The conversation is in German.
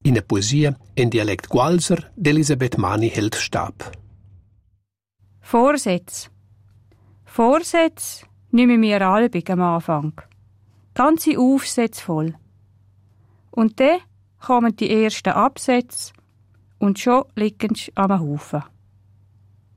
In der Poesie in Dialekt Gualser d'Elisabeth Mani hält Stab. Vorsätze. Vorsätze nehmen wir albig am Anfang. Ganze Aufsätze voll. Und dann kommen die ersten Absätze und schon liegen sie am Haufen.